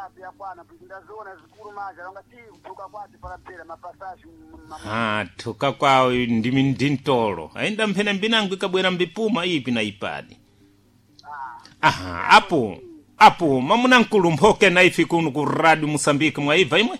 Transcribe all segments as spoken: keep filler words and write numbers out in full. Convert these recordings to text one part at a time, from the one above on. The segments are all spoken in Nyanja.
ya bwana ndaziona zikuru maja ngati kutoka kwati parapera mapasaji ah toka kwao ndimi ndintolo ainda mphene mbinangu ikabwera mbipuma ipi na ipadi aha apo apo mamuna nkulu mphoke na ifi kuno ku radio Mozambique mwaiva imwe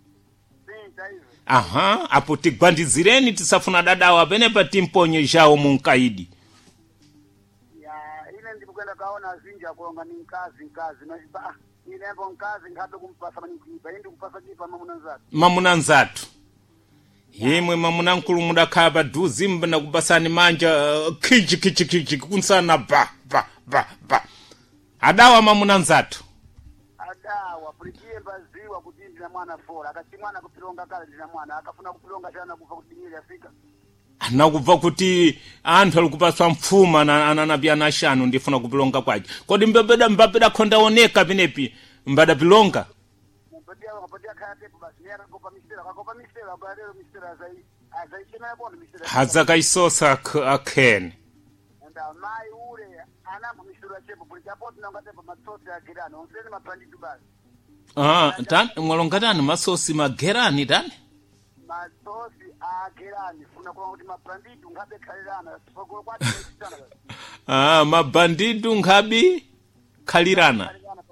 aha apo tigwandizireni tisafuna dadawa penepa timponye jao munkaidi ya ine ndikukwenda kaona zinja kulonga ni nkazi nkazi na inembo nkazi ngabe kumpasa manikuipa indi kupasa kipa mamuna nzatu mamuna nzatu yemwe mamuna nkulu mudakaba duzimba na kupasani manja uh, kichi kichi kichi kunsana ba ba ba ba adawa mamuna nzatu adawa prikie baziwa kutindi na mwana fora akachimwana kupilonga kale ndina mwana akafuna kupilonga tena kufa kutinyili Afrika anakuva kuti anthu alikupaswa mfuma na ananabya na shanu ndifuna kupilonga kwaje kodi mbebeda mbabeda kondaoneka pinepi mbada pilonga mbadia mbadia kate basi nera kopa mistera kopa mistera badero mistera zai azai chena bono mistera hazaka isosa aken nda mai ure ana mistera chepo porque apoto na ngatepa matsosi ya gerani onseni mapandi basi ah tan mwalongatani masosi magerani tani masosi a gerani funa kwa kuti mabandidu ngabe khalirana sokolo kwati mistera ah mabandidu ngabi khalirana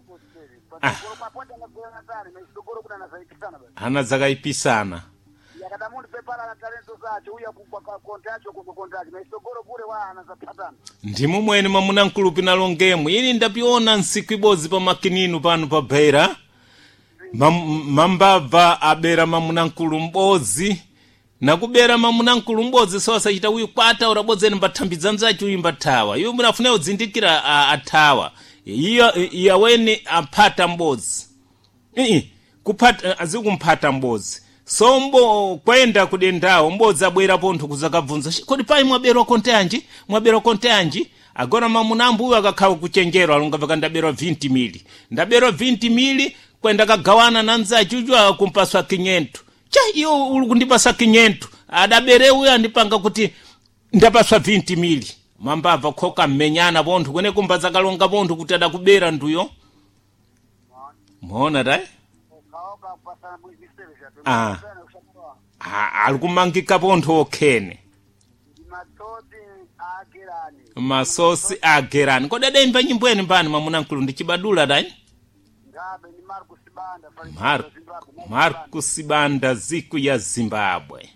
ana zakaipisana yakadamundi pepala na talento zacho uya kwa kontacho kwa kontacho na isogoro kule wa anazapatana ndimu mwene mamuna nkulupi nalongemu ini ndapiona nsiku ibozi pa makininu pano pa Beira Mam, mambava abera mamuna nkulu mbozi na kubera mamuna nkulu mbozi sosa chita uyu kwata urabozeni mbathambiza nzacho uyu mbatawa yu munafuna udzindikira uh, atawa iya yaweni aphata mbozi ii kupata azikumpata mbozi sombo kwenda kudendawo mbozi abwera pontho kuzakavunza kodi pai mwabero kontanji mwabero kontanji agora mamunambu uyu akakhawa kuchenjero alungava kandabero vinte mili ndabero vinte mili kwenda kagawana na nzacho uju kumpaswa kinyentu cha iyo uli kundipasa kinyentu adabere uyu andipanga kuti ndapaswa vinte mili mambava khoka mmenyana pontho kwene kumbaza kalonga pontho kuti adakubera nduyo muona dai ah ah alikumangika pontho okhene masosi a gerani masosi a gerani kodi ademba nyimbo ene mbani mamuna nkulu ndichibadula dai ngabe ni Marcus Banda Mar Marcus Banda ziku ya Zimbabwe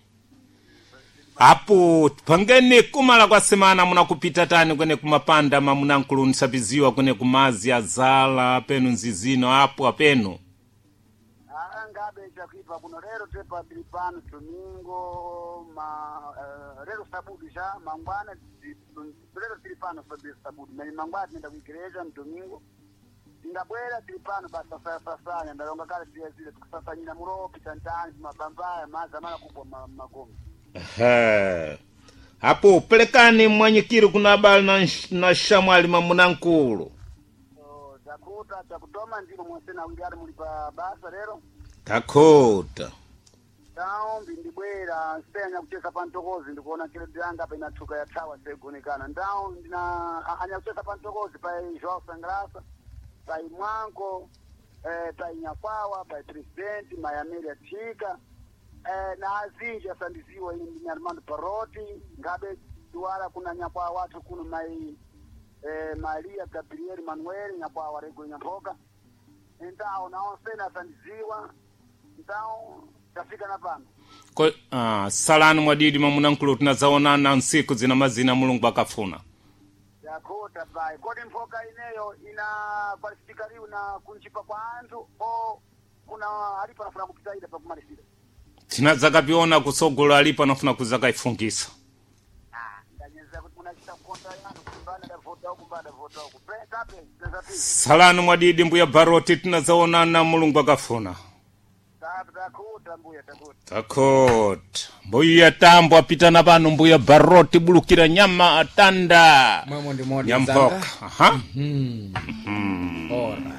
apo pangene kumala kwa semana muna kupita tani kwene kumapanda mamuna nkulu nisabiziwa kwene kumazi azala penu nzizino apo apenu ngabe chakipa kuno lero tepa bilipano domingo ma uh, lero sabudu ja mangwana lero bilipano sabudu na mangwana nenda kuigereja domingo ndabwera bilipano basa sasa sana ndalonga kale pia zile tukasafanyina muropi tantani mabambaya maza mara kubwa magombe ehe hapo pelekani mwanyikiri kuna habari na, na shamwali mamuna nkulu oh zakuta takutoma ndimo mwasena wingari mulipa basa lero takota Tao mbindibwera senya kucheka pantokozi ndikuona kile dyanga pa inatuka ya tawa segonekana ndao ndina anya kucheka pantokozi pa Joao Sangrasa pa Mwanko eh pa Nyakwawa pa president Mayameli Atika eh na azinja sandiziwa ni Armando Paroti ngabe duara kuna Nyakwawa watu kuna mai eh Maria Gabriel Manuel Nyakwawa rego Nyamboka ndao nao sena sandiziwa ndao tafika na pano ko ah salani mwadidi mamuna nkulu tunazaonana nsiku zina mazina mulungu bakafuna yakota bai kodi mfoka ineyo ina kwalifikaliwa na kunchipa kwa antu o kuna alipo nafuna kupita ile pa kumalisira tinazaga biona kusogolo alipo nafuna kuzaka ifungisa ah ndanyeza kuti unachita konta yangu kumbana da voto kumbana voto kupeta pe salani mwadidi mbuya Baroti tunazaonana mulungu bakafuna takuta mbuya takuta takota mbuya tambo apita na pano mbuya Baroti bulukira nyama atanda mwamo ndi modi nyamboka aha mhm mm. Ora